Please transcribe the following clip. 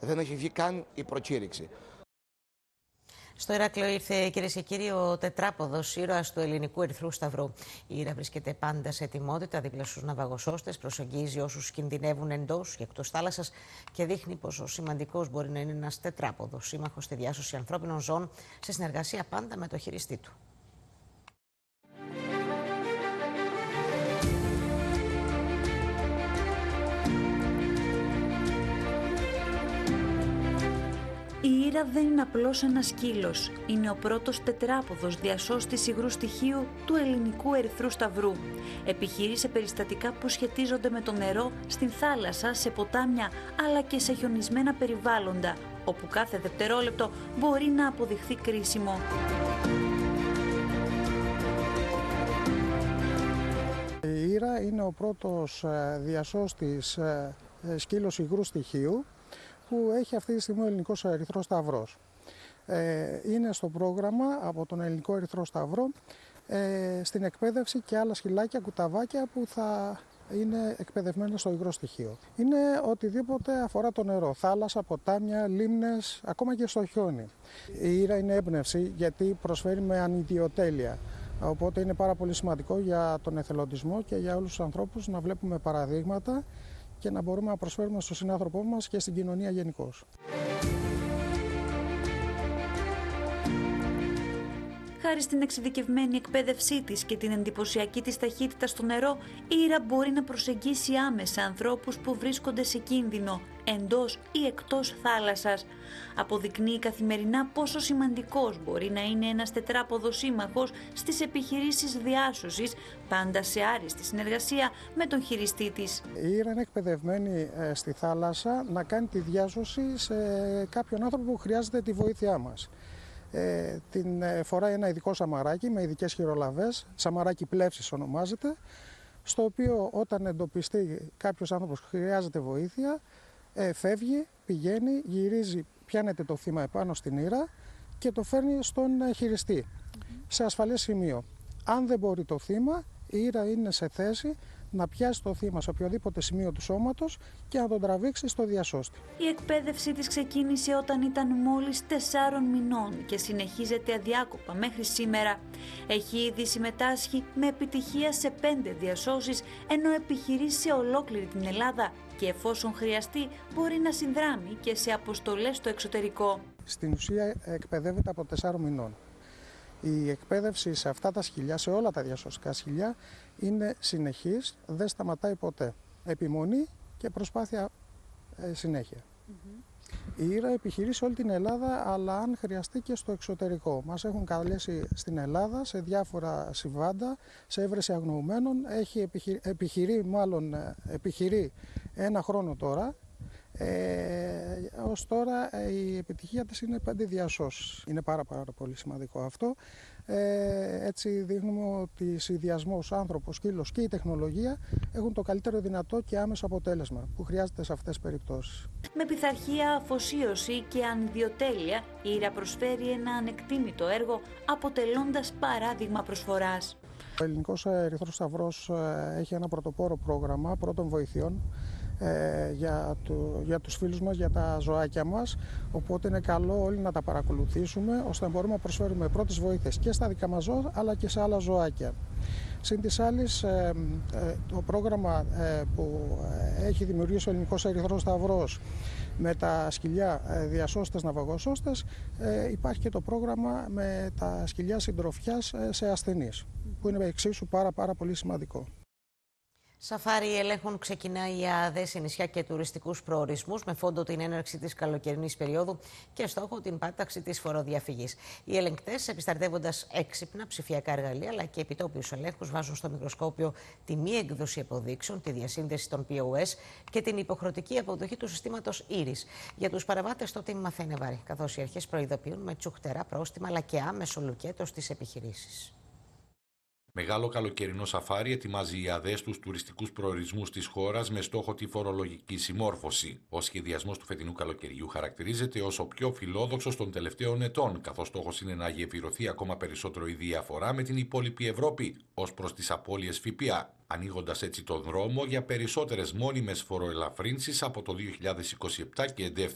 δεν έχει βγει καν η προκήρυξη. Στο Ηράκλειο ήρθε, κυρίες και κύριοι, ο τετράποδος ήρωας του Ελληνικού Ερυθρού Σταυρού. Η Ήρα βρίσκεται πάντα σε ετοιμότητα δίπλα στους ναυαγοσώστες, προσεγγίζει όσους κινδυνεύουν εντός και εκτός θάλασσας και δείχνει πόσο σημαντικός μπορεί να είναι ένας τετράποδος σύμμαχος στη διάσωση ανθρώπινων ζώων, σε συνεργασία πάντα με το χειριστή του. Η Ήρα δεν είναι απλώς ένας σκύλος. Είναι ο πρώτος τετράποδος διασώστης υγρού στοιχείου του Ελληνικού Ερυθρού Σταυρού. Επιχειρεί σε περιστατικά που σχετίζονται με το νερό, στην θάλασσα, σε ποτάμια, αλλά και σε χιονισμένα περιβάλλοντα, όπου κάθε δευτερόλεπτο μπορεί να αποδειχθεί κρίσιμο. Η Ήρα είναι ο πρώτος διασώστης σκύλος υγρού στοιχείου που έχει αυτή τη στιγμή ο Ελληνικός Ερυθρός Σταυρός. Είναι στο πρόγραμμα από τον Ελληνικό Ερυθρό Σταυρό στην εκπαίδευση και άλλα σκυλάκια, κουταβάκια που θα είναι εκπαιδευμένα στο υγρό στοιχείο. Είναι οτιδήποτε αφορά το νερό, θάλασσα, ποτάμια, λίμνες, ακόμα και στο χιόνι. Η Ήρα είναι έμπνευση γιατί προσφέρει με ανιδιοτέλεια. Οπότε είναι πάρα πολύ σημαντικό για τον εθελοντισμό και για όλους τους ανθρώπους να βλέπουμε παραδείγματα και να μπορούμε να προσφέρουμε στον συνάνθρωπό μας και στην κοινωνία γενικώς. Χάρη στην εξειδικευμένη εκπαίδευσή της και την εντυπωσιακή της ταχύτητα στο νερό, η Ήρα μπορεί να προσεγγίσει άμεσα ανθρώπους που βρίσκονται σε κίνδυνο, εντός ή εκτός θάλασσας. Αποδεικνύει καθημερινά πόσο σημαντικός μπορεί να είναι ένας τετράποδος σύμμαχος στις επιχειρήσεις διάσωσης, πάντα σε άριστη συνεργασία με τον χειριστή της. Η Ήρα είναι εκπαιδευμένη στη θάλασσα να κάνει τη διάσωση σε κάποιον άνθρωπο που χρειάζεται τη βοήθειά μας. Την φοράει ένα ειδικό σαμαράκι με ειδικές χειρολαβές, σαμαράκι πλεύσης ονομάζεται, στο οποίο όταν εντοπιστεί κάποιος άνθρωπος που χρειάζεται βοήθεια, φεύγει, πηγαίνει, γυρίζει, πιάνεται το θύμα επάνω στην Ήρα και το φέρνει στον χειριστή σε ασφαλές σημείο. Αν δεν μπορεί το θύμα, η Ήρα είναι σε θέση να πιάσει το θύμα σε οποιοδήποτε σημείο του σώματος και να τον τραβήξει στο διασώστη. Η εκπαίδευσή της ξεκίνησε όταν ήταν μόλις 4 μηνών και συνεχίζεται αδιάκοπα μέχρι σήμερα. Έχει ήδη συμμετάσχει με επιτυχία σε 5 διασώσεις, ενώ επιχειρεί σε ολόκληρη την Ελλάδα και εφόσον χρειαστεί μπορεί να συνδράμει και σε αποστολές στο εξωτερικό. Στην ουσία εκπαιδεύεται από 4 μηνών. Η εκπαίδευση σε αυτά τα σκυλιά, σε όλα τα διασωστικά σκυλιά, είναι συνεχής, δεν σταματάει ποτέ. Επιμονή και προσπάθεια συνέχεια. Η Ήρα επιχειρεί σε όλη την Ελλάδα, αλλά αν χρειαστεί και στο εξωτερικό. Μας έχουν καλέσει στην Ελλάδα, σε διάφορα συμβάντα, σε έβρεση αγνοουμένων. Επιχειρεί 1 χρόνο τώρα. Ως τώρα η επιτυχία της είναι 5 διασώσεις. Είναι πάρα πολύ σημαντικό αυτό. Έτσι δείχνουμε ότι συνδυασμός άνθρωπος, σκύλος και η τεχνολογία έχουν το καλύτερο δυνατό και άμεσο αποτέλεσμα που χρειάζεται σε αυτές τις περιπτώσεις. Με πειθαρχία, αφοσίωση και ανιδιοτέλεια, η Ήρα προσφέρει ένα ανεκτήμητο έργο, αποτελώντας παράδειγμα προσφοράς. Ο Ελληνικός Ερυθρός Σταυρός έχει ένα πρωτοπόρο πρόγραμμα πρώτων βοηθειών για τους φίλους μας, για τα ζωάκια μας, οπότε είναι καλό όλοι να τα παρακολουθήσουμε ώστε να μπορούμε να προσφέρουμε πρώτες βοήθειες και στα δικά μας ζώα αλλά και σε άλλα ζωάκια. Συν της άλλης, το πρόγραμμα που έχει δημιουργήσει ο Ελληνικός Ερυθρός Σταυρός με τα σκυλιά διασώστες, ναυαγοσώστες, υπάρχει και το πρόγραμμα με τα σκυλιά συντροφιάς σε ασθενείς, που είναι εξίσου πάρα πολύ σημαντικό. Σαφάρι ελέγχων ξεκινάει η ΑΔΕ σε νησιά και τουριστικούς προορισμούς με φόντο την έναρξη της καλοκαιρινής περίοδου και στόχο την πάταξη της φοροδιαφυγής. Οι ελεγκτές, επισταρτεύοντας έξυπνα ψηφιακά εργαλεία αλλά και επιτόπιους ελέγχους, βάζουν στο μικροσκόπιο τη μη έκδοση αποδείξεων, τη διασύνδεση των POS και την υποχρεωτική αποδοχή του συστήματος Iris. Για τους παραβάτες το τίμημα θα είναι βαρύ, καθώς οι αρχές προειδοποιούν με τσουχτερά πρόστιμα αλλά και άμεσο λουκέτο στις επιχειρήσεις. Μεγάλο καλοκαιρινό σαφάρι ετοιμάζει η ΑΔΕ στους τουριστικούς προορισμούς της χώρας με στόχο τη φορολογική συμμόρφωση. Ο σχεδιασμός του φετινού καλοκαιριού χαρακτηρίζεται ως ο πιο φιλόδοξος των τελευταίων ετών, καθώς στόχος είναι να γεφυρωθεί ακόμα περισσότερο η διαφορά με την υπόλοιπη Ευρώπη ως προς τις απώλειες ΦΠΑ, ανοίγοντας έτσι τον δρόμο για περισσότερες μόνιμες φοροελαφρύνσεις από το 2027 και εντεύ